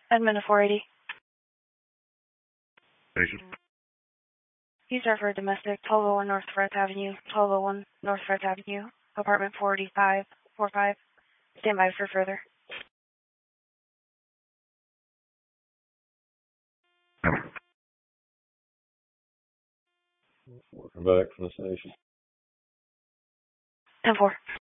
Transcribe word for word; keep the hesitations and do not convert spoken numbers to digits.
Admin to four eighty. Patient. He's referred domestic, twelve oh one North Frith Avenue, twelve oh one North Frith Avenue, apartment four eighty-five, four five. Stand by for further. Welcome back from the station. ten four.